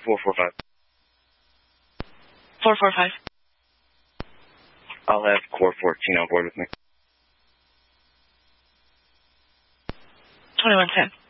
445. 445. I'll have Core 14 on board with me. 2110.